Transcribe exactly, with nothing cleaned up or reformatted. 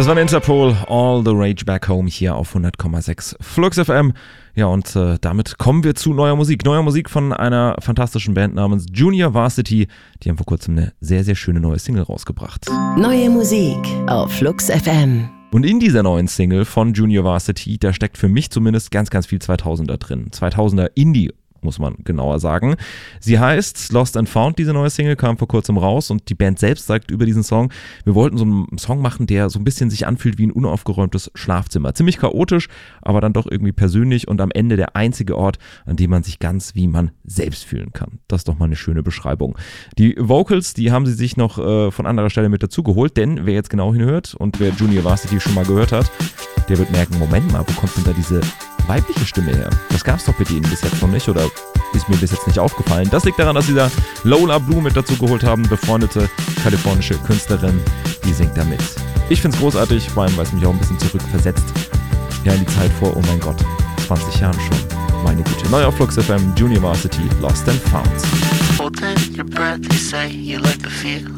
Das war Interpol, All the Rage Back Home hier auf hundert Komma sechs Flux F M. Ja, und äh, damit kommen wir zu neuer Musik. Neuer Musik von einer fantastischen Band namens Junior Varsity. Die haben vor kurzem eine sehr, sehr schöne neue Single rausgebracht. Neue Musik auf Flux F M. Und in dieser neuen Single von Junior Varsity, da steckt für mich zumindest ganz, ganz viel zweitausender drin. zweitausender Indie, muss man genauer sagen. Sie heißt Lost and Found, diese neue Single, kam vor kurzem raus und die Band selbst sagt über diesen Song, wir wollten so einen Song machen, der so ein bisschen sich anfühlt wie ein unaufgeräumtes Schlafzimmer. Ziemlich chaotisch, aber dann doch irgendwie persönlich und am Ende der einzige Ort, an dem man sich ganz wie man selbst fühlen kann. Das ist doch mal eine schöne Beschreibung. Die Vocals, die haben sie sich noch äh, von anderer Stelle mit dazu geholt, denn wer jetzt genau hinhört und wer Junior Varsity schon mal gehört hat, der wird merken, Moment mal, wo kommt denn da diese weibliche Stimme her? Das gab es doch bei denen bis jetzt noch nicht oder ist mir bis jetzt nicht aufgefallen. Das liegt daran, dass sie da Lola Blue mit dazu geholt haben, befreundete kalifornische Künstlerin, die singt da mit. Ich find's großartig, vor allem, weil es mich auch ein bisschen zurückversetzt. Ja, in die Zeit vor, oh mein Gott, zwanzig Jahren schon. Meine Güte. Neu auf Flux F M, Junior Varsity, Lost and Found.